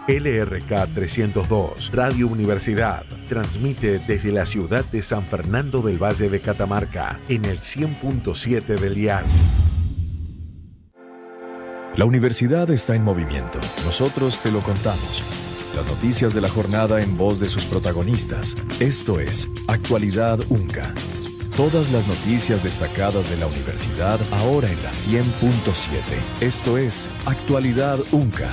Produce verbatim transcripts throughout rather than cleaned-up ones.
L R K trescientos dos, Radio Universidad, transmite desde la ciudad de San Fernando del Valle de Catamarca, en el cien punto siete del dial. La universidad está en movimiento. Nosotros te lo contamos. Las noticias de la jornada en voz de sus protagonistas. Esto es Actualidad UNCA. Todas las noticias destacadas de la universidad ahora en la cien punto siete. Esto es Actualidad UNCA.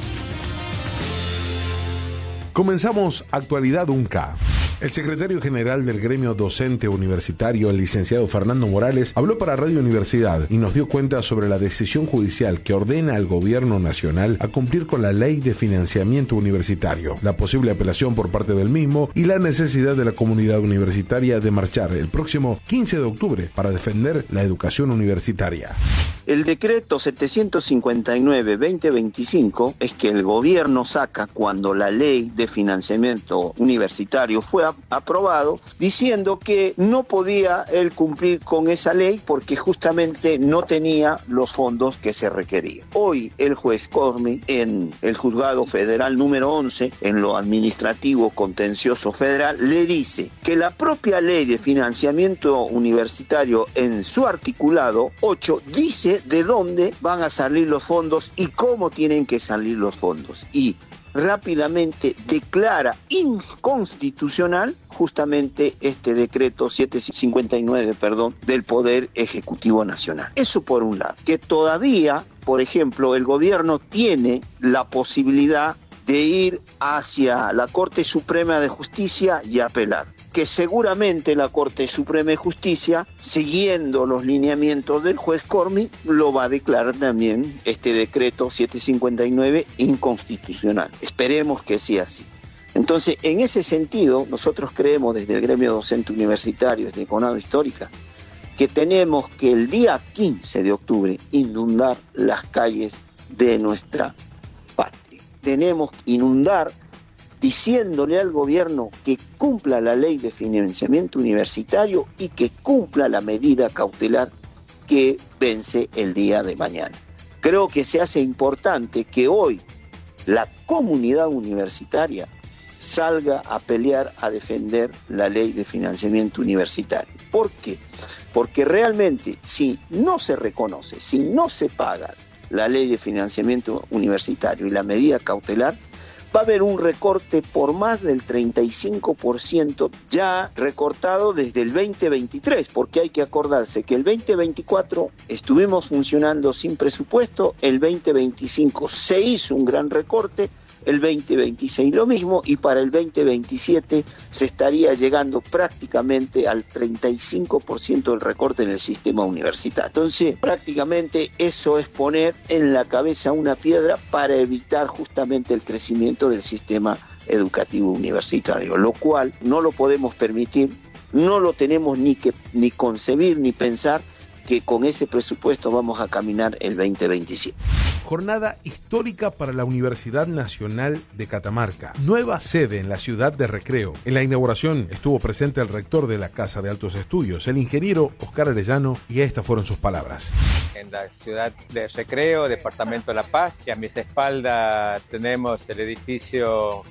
Comenzamos Actualidad UNCA. El secretario general del gremio docente universitario, el licenciado Fernando Morales, habló para Radio Universidad y nos dio cuenta sobre la decisión judicial que ordena al gobierno nacional a cumplir con la ley de financiamiento universitario, la posible apelación por parte del mismo y la necesidad de la comunidad universitaria de marchar el próximo quince de octubre para defender la educación universitaria. El decreto setecientos cincuenta y nueve guión veinte veinticinco es que el gobierno saca cuando la ley de financiamiento universitario fue a- aprobado, diciendo que no podía él cumplir con esa ley porque justamente no tenía los fondos que se requerían. Hoy el juez Cormi, en el juzgado federal número once, en lo administrativo contencioso federal, le dice que la propia ley de financiamiento universitario en su articulado ocho dice de dónde van a salir los fondos y cómo tienen que salir los fondos. Y rápidamente declara inconstitucional justamente este decreto setecientos cincuenta y nueve, perdón, del Poder Ejecutivo Nacional. Eso por un lado. Que todavía, por ejemplo, el gobierno tiene la posibilidad de ir hacia la Corte Suprema de Justicia y apelar. Que seguramente la Corte Suprema de Justicia, siguiendo los lineamientos del juez Cormi, lo va a declarar también este decreto setecientos cincuenta y nueve inconstitucional. Esperemos que sea así. Entonces, en ese sentido, nosotros creemos desde el gremio docente universitario, desde Conado Histórica, que tenemos que el día quince de octubre inundar las calles de nuestra patria. Tenemos que inundar diciéndole al gobierno que cumpla la ley de financiamiento universitario y que cumpla la medida cautelar que vence el día de mañana. Creo que se hace importante que hoy la comunidad universitaria salga a pelear, a defender la ley de financiamiento universitario. ¿Por qué? Porque realmente si no se reconoce, si no se paga la ley de financiamiento universitario y la medida cautelar, va a haber un recorte por más del treinta y cinco por ciento ya recortado desde el veinte veintitrés, porque hay que acordarse que el veinte veinticuatro estuvimos funcionando sin presupuesto, el veinte veinticinco se hizo un gran recorte, el veinte veintiséis lo mismo, y para el veinte veintisiete se estaría llegando prácticamente al treinta y cinco por ciento del recorte en el sistema universitario. Entonces, prácticamente eso es poner en la cabeza una piedra para evitar justamente el crecimiento del sistema educativo universitario, lo cual no lo podemos permitir, no lo tenemos ni que ni concebir ni pensar que con ese presupuesto vamos a caminar el veinte veintisiete. Jornada histórica para la Universidad Nacional de Catamarca. Nueva sede en la ciudad de Recreo. En la inauguración estuvo presente el rector de la Casa de Altos Estudios, el ingeniero Oscar Arellano, y estas fueron sus palabras. En la ciudad de Recreo, departamento de La Paz, y a mis espaldas tenemos el edificio